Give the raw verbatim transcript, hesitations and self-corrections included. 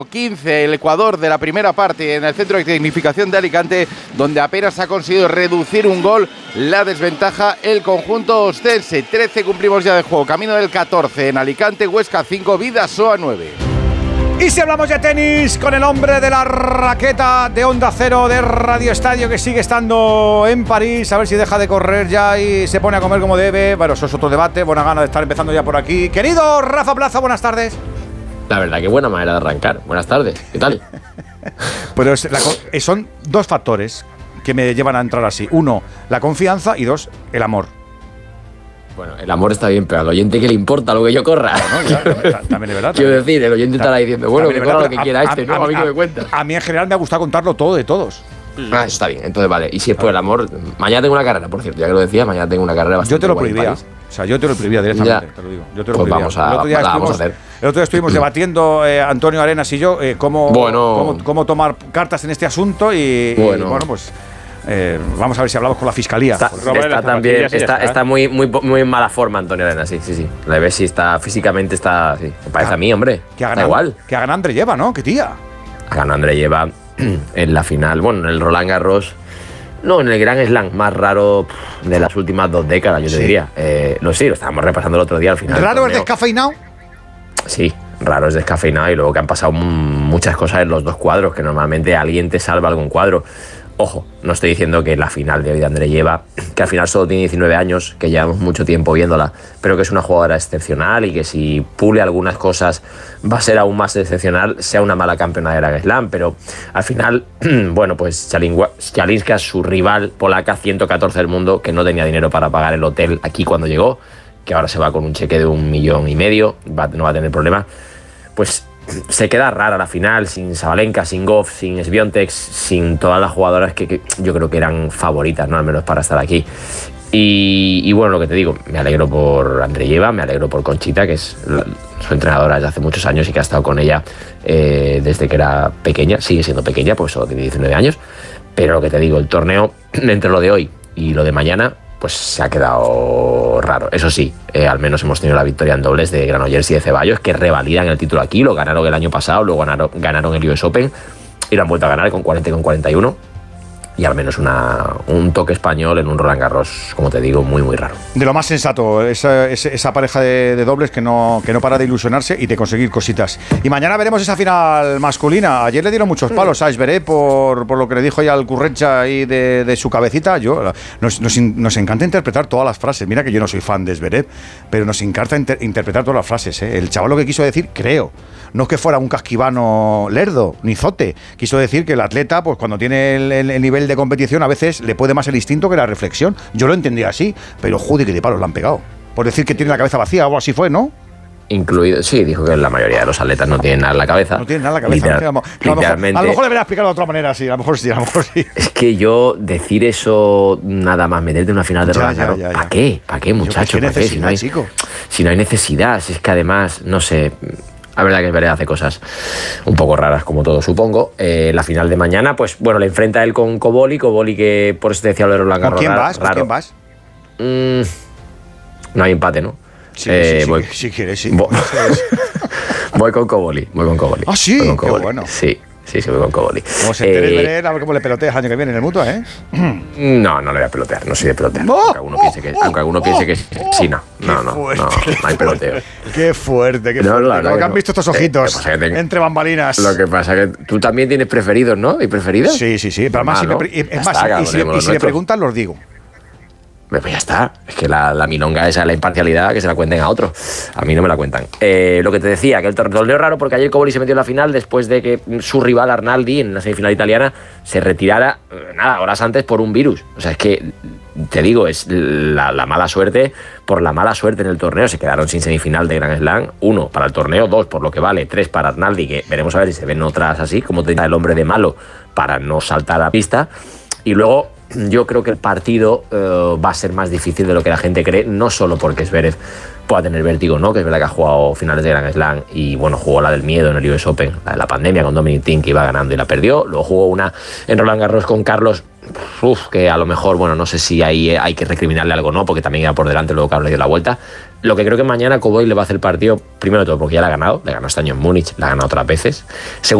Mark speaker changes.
Speaker 1: quince el Ecuador de la primera parte en el centro de tecnificación de Alicante, donde apenas ha conseguido reducir un gol la desventaja el conjunto ostense. trece cumplimos ya de juego, camino del catorce en Alicante, Huesca cinco, Bidasoa nueve.
Speaker 2: Y si hablamos de tenis con el hombre de la raqueta de Onda Cero de Radio Estadio, que sigue estando en París, a ver si deja de correr ya y se pone a comer como debe. Bueno, eso es otro debate, buena gana de estar empezando ya por aquí. Querido Rafa Plaza, buenas tardes.
Speaker 3: La verdad, qué buena manera de arrancar. Buenas tardes, ¿qué tal?
Speaker 2: Pero es la, son dos factores que me llevan a entrar así. Uno, la confianza, y dos, el amor.
Speaker 3: Bueno, el amor está bien, pero al oyente ¿qué le importa lo que yo corra?
Speaker 2: No, ya, también es verdad.
Speaker 3: Quiero decir, el oyente estará diciendo, bueno, que corra lo que quiera este, ¿no? A mí que me cuenta.
Speaker 2: A mí en general me ha gustado contarlo todo de todos.
Speaker 3: Ah, está bien, entonces vale. Y si es por el amor, mañana tengo una carrera, por cierto, ya que lo decía, mañana tengo una carrera bastante.
Speaker 2: Yo te lo prohibía. O sea, yo te lo prohibía directamente, ya. Te lo digo. Yo te lo
Speaker 3: pues
Speaker 2: prohibía.
Speaker 3: vamos a,
Speaker 2: el otro día
Speaker 3: la
Speaker 2: estuvimos,
Speaker 3: vamos a hacer.
Speaker 2: El otro día estuvimos debatiendo, eh, Antonio Arenas y yo, eh, cómo,
Speaker 3: bueno.
Speaker 2: cómo, cómo tomar cartas en este asunto y bueno, y, bueno pues... Eh, vamos a ver si hablamos con la fiscalía.
Speaker 3: Está, está también, está, está, está muy, muy, muy en mala forma Antonio Arena, sí, sí, sí. La ves si está físicamente, está, sí. Me parece a mí, hombre.
Speaker 2: Que
Speaker 3: da igual.
Speaker 2: Que hagan André lleva, ¿no? ¿Qué tía?
Speaker 3: Ha ganado André lleva en la final, bueno, en el Roland Garros, no, en el Grand Slam más raro de las últimas dos décadas, yo sí. te diría. Eh, no sé, lo estábamos repasando el otro día al final.
Speaker 2: ¿Raro es descafeinado?
Speaker 3: Sí, raro es descafeinado y luego que han pasado muchas cosas en los dos cuadros, que normalmente alguien te salva algún cuadro. Ojo, no estoy diciendo que la final de hoy de Andreyeva, que al final solo tiene diecinueve años, que llevamos mucho tiempo viéndola, pero que es una jugadora excepcional y que si pule algunas cosas va a ser aún más excepcional, sea una mala campeona de Grand Slam, pero al final, bueno, pues Jalinska, su rival polaca, ciento catorce del mundo, que no tenía dinero para pagar el hotel aquí cuando llegó, que ahora se va con un cheque de un millón y medio, va, no va a tener problema, pues... se queda rara la final, sin Sabalenka, sin Goff, sin Swiatek, sin todas las jugadoras que, que yo creo que eran favoritas, ¿no? Al menos para estar aquí. Y, y bueno, lo que te digo, me alegro por Andreyeva, me alegro por Conchita, que es la, su entrenadora desde hace muchos años y que ha estado con ella eh, desde que era pequeña, sigue siendo pequeña, pues solo tiene diecinueve años. Pero lo que te digo, el torneo, entre lo de hoy y lo de mañana, pues se ha quedado raro. Eso sí, eh, al menos hemos tenido la victoria en dobles de Granollers y de Ceballos, que revalidan el título aquí, lo ganaron el año pasado, luego ganaron, ganaron el U S Open y lo han vuelto a ganar con cuarenta y con cuarenta y uno. Y al menos una, un toque español en un Roland Garros, como te digo, muy, muy raro.
Speaker 2: De lo más sensato, esa, esa pareja de, de dobles que no, que no para de ilusionarse y de conseguir cositas. Y mañana veremos esa final masculina. Ayer le dieron muchos palos a Zverev por, por lo que le dijo ya al Currencha ahí de, de su cabecita. Yo, nos, nos, nos encanta interpretar todas las frases. Mira que yo no soy fan de Zverev, pero nos encanta inter, interpretar todas las frases. ¿eh? El chaval lo que quiso decir, creo, no es que fuera un casquivano lerdo, ni zote. Quiso decir que el atleta, pues cuando tiene el, el, el nivel de competición, a veces le puede más el instinto que la reflexión. Yo lo entendía así, pero joder, que de palos le han pegado. Por decir que tiene la cabeza vacía o así fue, ¿no?
Speaker 3: Incluido, sí, dijo que la mayoría de los atletas no tienen nada en la cabeza.
Speaker 2: No tienen nada en la cabeza.
Speaker 3: Literal,
Speaker 2: no, a, lo mejor, a lo mejor debería explicarlo de otra manera, sí, a lo mejor sí, a lo mejor sí.
Speaker 3: Es que yo decir eso nada más, meterte en una final de Roland Garros, ¿para qué? ¿Para qué, muchacho? ¿Para qué? Si no hay, chico. si no hay necesidad, si es que además, no sé... La verdad que es verdad, hace cosas un poco raras, como todo supongo. Eh, la final de mañana, pues bueno, le enfrenta él con Koboli. Koboli que por eso te decía lo de Roland Garros.
Speaker 2: ¿Con quién vas? ¿Con quién vas?
Speaker 3: Mm, no hay empate, ¿no?
Speaker 2: Sí,
Speaker 3: eh,
Speaker 2: sí,
Speaker 3: voy,
Speaker 2: sí, si quieres, sí.
Speaker 3: Voy, voy con Koboli, voy con Koboli.
Speaker 2: Ah, sí,
Speaker 3: con
Speaker 2: qué
Speaker 3: Koboli.
Speaker 2: bueno.
Speaker 3: Sí, sí, sí, voy con Koboli.
Speaker 2: Como se entere, eh, veré, a ver cómo le peloteas el año que viene en el Mutua, ¿eh?
Speaker 3: No, no le voy a pelotear, no soy de pelotear.
Speaker 2: Oh,
Speaker 3: aunque alguno
Speaker 2: oh,
Speaker 3: piense que,
Speaker 2: oh,
Speaker 3: aunque alguno
Speaker 2: oh,
Speaker 3: piense que
Speaker 2: oh,
Speaker 3: sí, no. No, no, no, no, no hay peloteo.
Speaker 2: Qué fuerte, qué fuerte. No, la verdad, ¿cómo que han no. visto estos ojitos eh, tengo, entre bambalinas?
Speaker 3: Lo que pasa es que tú también tienes preferidos, ¿no? ¿Y preferidas?
Speaker 2: Sí, sí, sí. Pero además, si, ¿no? me, es más, está, y si, y si le preguntan, los digo.
Speaker 3: Pues ya está, es que la, la milonga esa, la imparcialidad, que se la cuenten a otro. A mí no me la cuentan. Eh, lo que te decía, que el torneo raro porque ayer Koboli se metió en la final después de que su rival Arnaldi en la semifinal italiana se retirara, nada, horas antes por un virus. O sea, es que, te digo, es la, la mala suerte por la mala suerte en el torneo. Se quedaron sin semifinal de Grand Slam. Uno, para el torneo, dos, por lo que vale, tres para Arnaldi, que veremos a ver si se ven otras así, como te dice el hombre de malo para no saltar a la pista. Y luego... yo creo que el partido eh, va a ser más difícil de lo que la gente cree, no solo porque Zverev pueda tener vértigo, ¿no? Que es verdad que ha jugado finales de Grand Slam y bueno, jugó la del miedo en el U S Open, la de la pandemia con Dominic Thiem, que iba ganando y la perdió. Luego jugó una en Roland Garros con Carlos, uf, que a lo mejor, bueno, no sé si ahí hay que recriminarle algo, ¿no? Porque también iba por delante, luego Carlos le dio la vuelta. Lo que creo que mañana Cowboy le va a hacer el partido, primero de todo, porque ya la ha ganado, le ganó este año en Múnich, la ha ganado otras veces. Segundo,